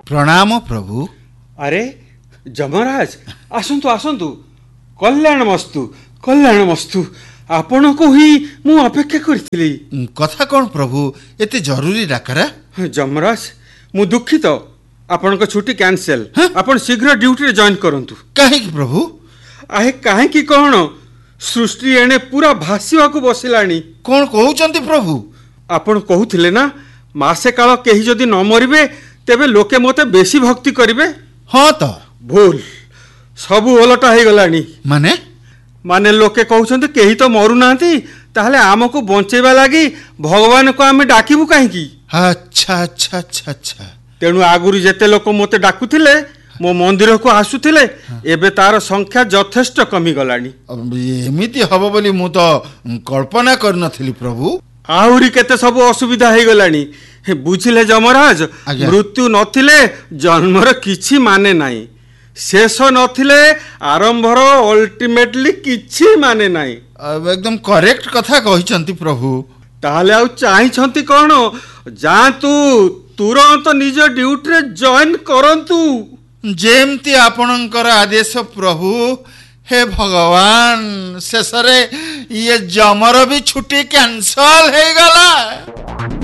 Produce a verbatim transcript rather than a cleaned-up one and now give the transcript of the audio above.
प्रणाम प्रभु। अरे जमराज आसंतु आसंतु कल्याण मस्तु कल्याण मस्तु आपण को ही मु अपेक्षा करथिली। कथा कौन प्रभु एते जरूरी डाकरा? जमराज मु दुखित आपण को छुट्टी कैंसिल। आपण शीघ्र ड्यूटी रे जॉइन करंतु। काहे कि प्रभु? आहे काहे कि कोन सृष्टि एने पूरा भासीवा को बसिलानी। कौन कहउचंती प्रभु? आपण कहउथिले ना मासे काल केही जदी न मरिबे तेबे लोके मते बेसी भक्ति करिवे। हाँ तो भूल सबु ओलटा हे गलानी। माने माने लोके कहउचंती केही तो मरु नांती ताहले आमको बंचेबा लागी भगवान को आमे डाकिबु काहे कि? अच्छा अच्छा अच्छा अच्छा। तेणु आगुरी जेते लोक मते डाकुथिले मो मंदिर को आसुथिले एबे तार संख्या यथेष्ट कमी गलानी। एमिति हबो बोली मु तो कल्पना कर नथिली प्रभु। आहुरी केते सब असुविधा हे गलानी। बुझिले जमराज मृत्यु नथिले जन्मर किछि माने नाही, शेष नथिले आरंभर अल्टीमेटली किछि माने नाही। एकदम करेक्ट कथा कहिसंती प्रभु। ताहले आउ चाहिछंती कोन जातु तुरंत निज ड्यूटी रे जॉइन करंतु। जेमती आपणकर आदेश प्रभु। हे भगवान शेष रे ये जमर भी छुट्टी कैंसल हो गला।